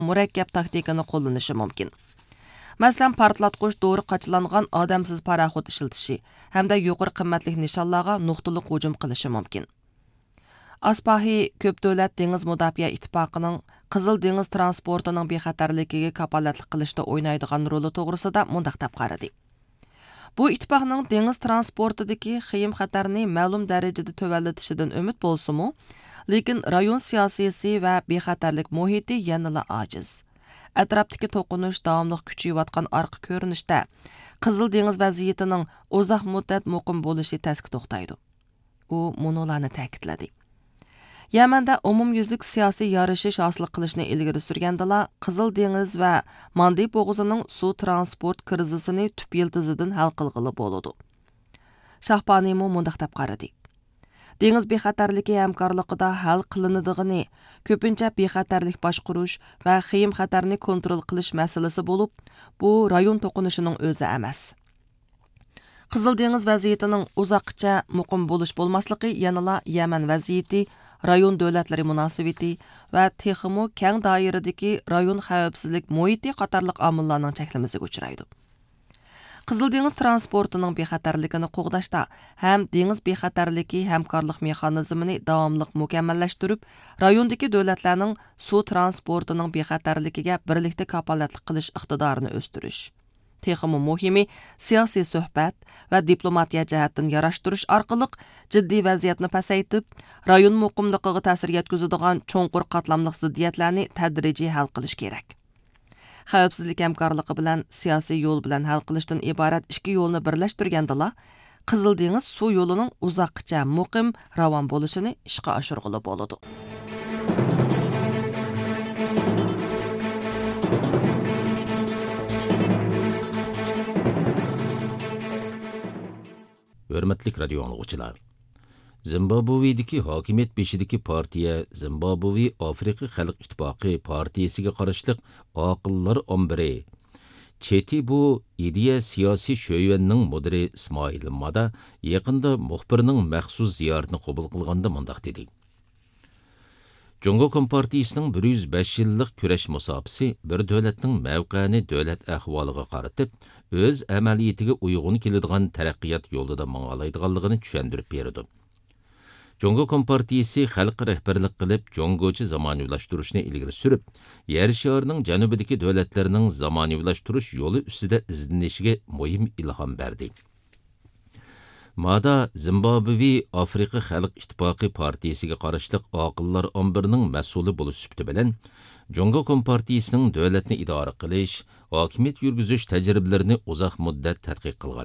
murakkab taktikani qo'llanishi mumkin. Masalan, portlatqich dori qachilangan odamsiz paraxod ishiltishi hamda yuqori qimmatli nishonlarga nuqtaliq hujum qilishi mumkin. Aspahi ko'p davlat dengiz mudofaa ittifoqining Qizil dengiz transportining bexatarligiga kapolatlik qilishda o'ynaydigan roli to'g'risida mundaq deb qaradi. Bu ittifoqning dengiz transportidagi xiyim xatarni ma'lum darajada tuvallatishidan umid bo'lsa-mu, lekin rayon siyosiysi va bexatarlik muhiti yanada ojiz. Atrofdagi to'qinish davomli kuchayayotgan orqa ko'rinishda Qizil dengiz vaziyatining uzoq muddat muqim bo'lishi tasdiq to'xtaydi. U munolarni ta'kidladi. Yamanda umumyuzlik siyosiy yarashish hosil qilishni ilgari surgandala, Qizil dengiz va Mandi bo'g'uzining suv transport krizisini tub yildizidan hal qilg'ili bo'ladi. Shahboniymu mundaq deb qaradi. Dengiz bexatarligi hamkorligida hal qilinadigan ko'pincha bexatarlik boshqarish va xiyim xatarni kontrol qilish masalasi bo'lib, bu rayon to'qinishining o'zi emas. Qizil dengiz vaziyatining uzoqcha muqim bo'lish bo'lmasligi yanala Yaman vaziyati, rayon davlatlari munosabati va texmo keng doiradagi rayon xavfsizlik muhiti qatorliq omillarning cheklamasiga uchraydi. Qizil dengiz transportining bexatarligini qo'g'dashda ham dengiz bexatarligi hamkorlik mexanizmini davomli mukammallashtirib, rayondagi davlatlarning suv transportining bexatarligiga birlikda kapolatlik qilish iqtidorini o'stirish. Texmo muhimi siyosiy suhbat va diplomatiya jihatdan yarashtirish orqali jiddiy vaziyatni pasaytib, rayon muqimligiga ta'sir yetkazadigan cho'nqur qatlamli ziddiyatlarni tadrijiy hal qilish kerak. Xavfsizlik hamkorligi bilan siyosiy yo'l bilan hal qilishdan iborat ikki yo'lni birlashtirgandala, Qizil dengiz suv yo'lining uzoqcha muqim ravon bo'lishini ishga oshirg'ili bo'ladi. Hörmətli radio anlıqçılar. Zimbabwe'deki hakimiyet beşideki partiya Zimbabwe Afrika Xalq İttifaqı partiyasiga qarashliq aqıllar ombiri. Çeti bu ideya siyasi şöyvenning mudiri İsmail Mada yaqında muxbirning maxsus ziyoratini qabul qilganda mundaq dedi. Jungo Kompartiyasining 105 yillik kurash musofasi bir davlatning mavqeini davlat ahvoliga qaratib, o'z amaliyatiga uyg'un keladigan taraqqiyot yo'lida mang'alaydiganligini tushuntirib berdi. Jungo Kompartiyasi xalq rahbarlik qilib, Jungochi zamonaviylashtırishni ilgari surib, yer sharining janubidagi davlatlarning zamonaviylashtirish yo'li ustida izlanishiga muhim ilhom berdi. Mada Zimbabwe Afrika Xalq İttifaqı partiyasiga qarashliq aqillar ombirining mas'uli bo'lish sifati bilan Jungo Kompartiyasining davlatni idora qilish, hokimiyat yurgizish tajribalarini uzoq muddat tadqiq qilgan.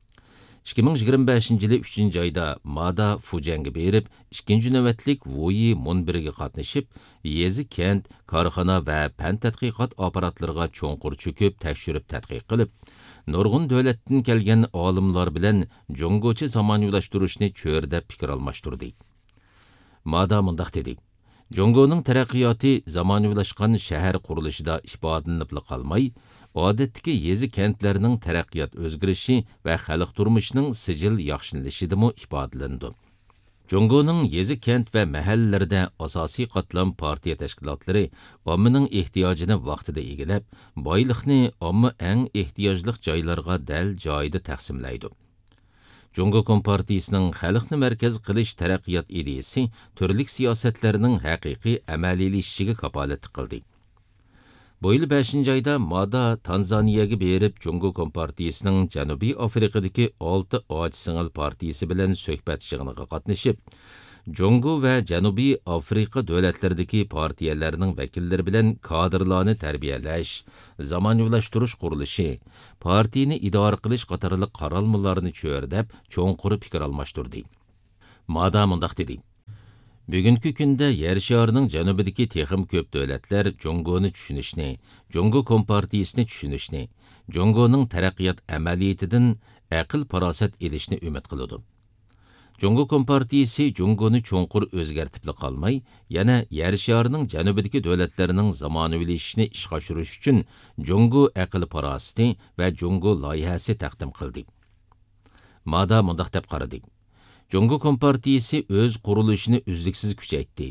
2025 yili 3 oyda Mada Fujanga berib, 2 navbatlik Voyi munbiriga qatnashib, yezi kent, korxona va fan tadqiqot apparatlarga cho'nqur cho'kib, tekshirib tadqiq qilib, nurg'un davlatdan kelgan olimlar bilan Jungochi zamonaviylashtırishni cho'rda fikr almashtirdi. Mada mundaq dedi. Jungoning taraqqiyoti zamonaviylashgan shahar qurilishida ifodalanib qolmay, odatdagi yezi kentlarning taraqqiyot o'zgarishi va xalq turmushining sijil yaxshilashidimi ifodalandi. Jungoning yezi kent va mahallalarda asosiy qatlam partiya tashkilotlari ommaning ehtiyojini vaqtida egilab, boyliqni omma eng ehtiyojli joylarga dal joyida taqsimlaydi. Jungo Kompartiyasining xalqni markaz qilish taraqqiyot ideyasi turli siyosatlarning haqiqiy amaliylashishiga kapolat qildi. Bu yil 5 oyda Mada Tanzaniyaga berib, Jungo Kompartiyasining Janubiy Afrikadagi 6 och singil partiyasi bilan suhbat yig'iniga qatnashib, Jungo va Janubiy Afrika davlatlaridagi partiyalarning vakillari bilan kadrlarni tarbiyalash, zamonaviylashtirish qurilishi, partiyani idora qilish qatorliq qaralmalarni cho'rdab, cho'nqur fikr almashtirdi. Mada mundaq dedi. Bugungi kunda yer sharining janubidagi texim ko'p davlatlar Jungoni tushunishni, Jungo Kompartiyasini tushunishni, Jungoning taraqqiyot amaliyatidan aql farosat elishni umid qiladi. Jungo Kompartiyasi Jungoni cho'nqur o'zgartib qolmay, yana yer sharining janubidagi davlatlarining zamonaviylashishini ishga oshirish uchun Jungo aql farosati va Jungo loyihasi taqdim qildi. Mada mundaq deb qaradi. Jungo Kompartiyasi o'z qurilishini uzluksiz kuchaytdi.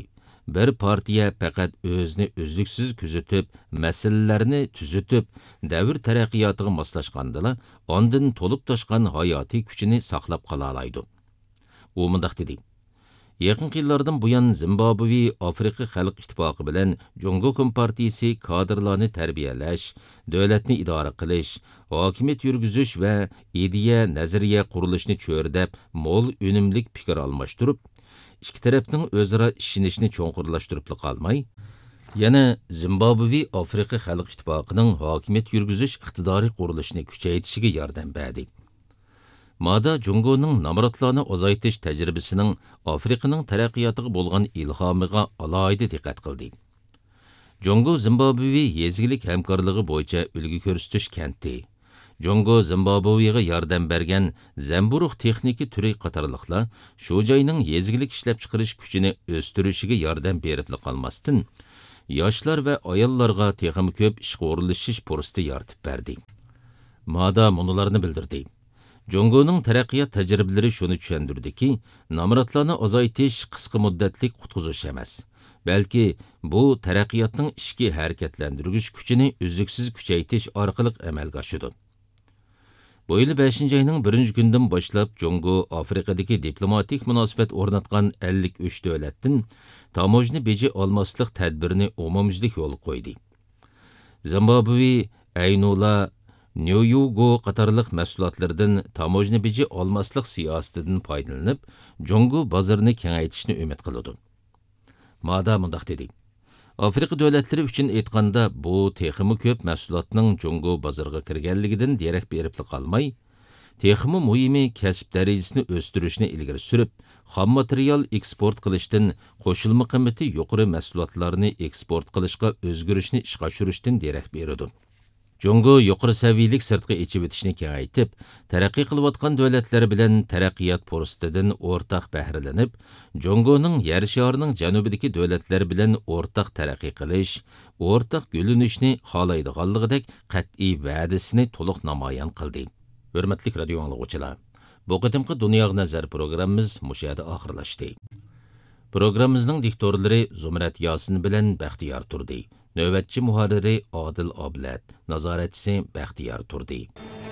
bir partiya faqat o'zini o'zliksiz kuzatib, masalalarni tuzitib, davr taraqqiyotiga moslashgandila, ondan to'lib toshgan hayotiy kuchini saqlab qola oladi. U mundaq dedi: Yaqinqi yillardan buyon Zimbabwe Afrika Xalq İttifaqı bilan Jungo Kompartiyasi kadrlarni tarbiyalash, davlatni idora qilish, hokimiyat yurgizish va ideya, nazariya qurilishni cho'rdab, mo'l unumlik fikr almashtirib, ikki tarafning o'zaro ishonishini cho'nqurlashtirib qolmay, yana Zimbabwe Afrika Xalq İttifaqining hokimiyat yurgizish iqtidoriy qurilishini kuchaytirishiga yordam berdi. Mada Jungoning namratlarni ozaytish tajribasining Afrikaning taraqqiyotiga bo'lgan ilhomiga alohida diqqat qildi. Jungo Zimbabwe yezigilik hamkorligi bo'yicha ulgu ko'rsatish kenti. Jungo Zimbabwega yordam bergan zamburug' texnika turi qatorliqlar shu joyning yezigilik ishlab chiqarish kuchini o'stirishiga yordam berib qolmasdan, yoshlar va ayollarga texnik ko'p ishga o'rnatishish fursati yaratib berdi. Mada munolarni bildirdi. Jungoning taraqqiyot tajribalari shuni tushundirdiki, namratlarni ozaytish qisqa muddatlik qutqizish emas, balki bu taraqqiyotning ishki harakatlantirgich kuchini uzluksiz kuchaytirish orqali amalga oshadi. Bu yil 5-oyning 1-kundan boshlab Jungo Afrikadagi diplomatik munosabat o'rnatgan 53 davlatdan tamojni beji olmaslik tadbirini umumyuzlik yo'l qo'ydi. Zimbabwe, Aynula, Nyoyugo qatorliq mahsulotlardan tamojni beji olmaslik siyosatidan foydalanib, Jungo bozorini kengaytirishni umid qiladi. Mada mundaq dedi: Afrika davlatlari uchun aytganda bu texmi ko'p mahsulotning Jungo bozoriga kirganligidan derak berib qolmay, texmi muhimi kasb darajasini o'stirishni ilgari surib, xom material eksport qilishdan qo'shilma qiymati yuqori mahsulotlarni eksport qilishga o'zgarishni ishga oshirishdan derak beradi. Jungo yuqori saviyalik sirtqi echib o'tishni kengaytib, taraqqiy qilayotgan davlatlar bilan taraqqiyot fursatidan o'rtaq bahrilanib, Jungoning yer sharining janubidagi davlatlar bilan o'rtaq taraqqiy qilish, o'rtaq gullanishni xohlaydiganligidek qat'iy va'dasini to'liq namoyon qildi. Hurmatli radio anglovchilar, bu qatimqi Dunyoga nazar programmamiz mushada oxirlashdi. Programmamizning diktorlari Zumrat Yosin bilan Baxtiyor Turdi. Növbətçi muharriri Adil Ablat, nazaretçisi Bəxtiyar Turdi.